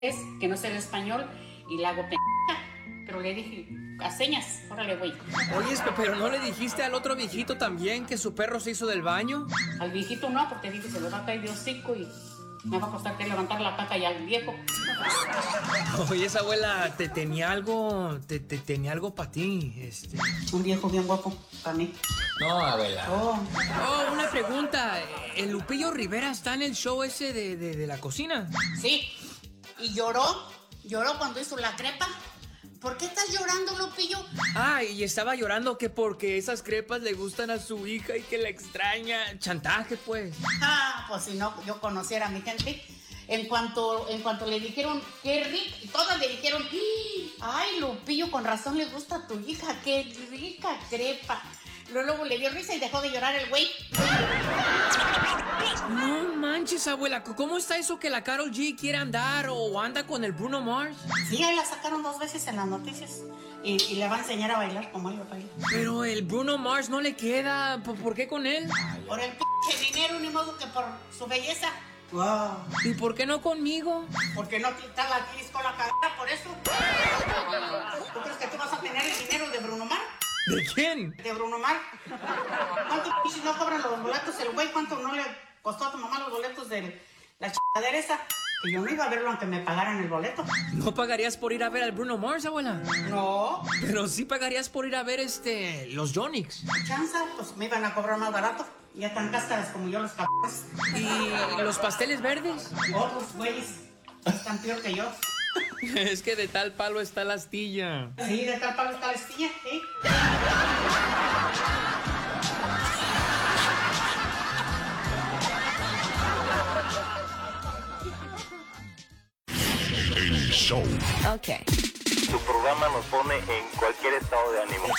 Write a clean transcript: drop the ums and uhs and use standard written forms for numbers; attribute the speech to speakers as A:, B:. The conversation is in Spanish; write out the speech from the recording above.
A: es que no sé el español y la hago pero le dije a señas, órale güey.
B: Oye, pero ¿no le dijiste al otro viejito también que su perro se hizo del baño?
A: Al viejito no, porque dije se le va a caer de hocico y me va a costar que levantar la caca ya al viejo.
B: Oye, esa abuela tenía algo para ti,
A: Un viejo bien guapo para mí.
C: No, abuela.
B: Oh, una pregunta. ¿El Lupillo Rivera está en el show ese de la cocina?
A: Sí, y lloró cuando hizo la crepa. ¿Por qué estás llorando, Lupillo?
B: Ah, y estaba llorando que porque esas crepas le gustan a su hija y que la extraña. Chantaje, pues.
A: Ah, pues si no, yo conociera a mi gente. En cuanto le dijeron, qué rico, todas le dijeron, ay, Lupillo, con razón le gusta a tu hija, qué rica crepa. Luego le dio risa y dejó de llorar el güey.
B: No manches, abuela, ¿cómo está eso que la Karol G quiere andar o anda con el Bruno Mars?
A: Sí, ahí la sacaron 2 veces en las noticias y le va a enseñar a bailar como él lo baila.
B: Pero el Bruno Mars no le queda, ¿por qué con él?
A: Por el dinero, ni modo que por su belleza. Wow.
B: ¿Y por qué no conmigo?
A: Porque no te la tienes con la cabeza, por eso. ¿Tú crees que tú vas a tener el dinero de Bruno Mars?
B: ¿De quién?
A: De Bruno Mars. ¿Cuánto no cobran los boletos el güey? ¿Cuánto no le costó a tu mamá los boletos de la chingadera esa? Que yo no iba a verlo aunque me pagaran el boleto.
B: ¿No pagarías por ir a ver al Bruno Mars, abuela?
A: No.
B: Pero sí pagarías por ir a ver los Yonix.
A: Chanza, pues me iban a cobrar más barato. Ya tan cáscaras como yo los cabrones.
B: ¿Y los pasteles verdes?
A: Otros güeyes están peor que yo.
B: Es que de tal palo está la astilla.
A: Sí, de tal palo está la astilla, ¿sí?
D: El show.
E: Ok.
F: Tu programa nos pone en cualquier estado de ánimo.